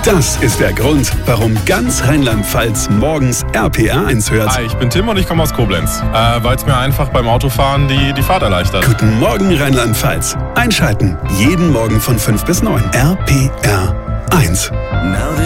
Das ist der Grund, warum ganz Rheinland-Pfalz morgens RPR1 hört. Hi, ich bin Tim und ich komme aus Koblenz, weil es mir einfach beim Autofahren die Fahrt erleichtert. Guten Morgen Rheinland-Pfalz. Einschalten. Jeden Morgen von 5 bis 9. RPR1.